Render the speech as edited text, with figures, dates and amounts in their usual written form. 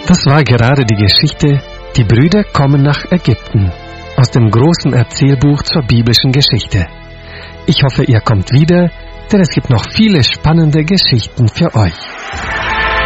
Das war gerade die Geschichte Die Brüder kommen nach Ägypten aus dem großen Erzählbuch zur biblischen Geschichte. Ich hoffe, ihr kommt wieder, denn es gibt noch viele spannende Geschichten für euch.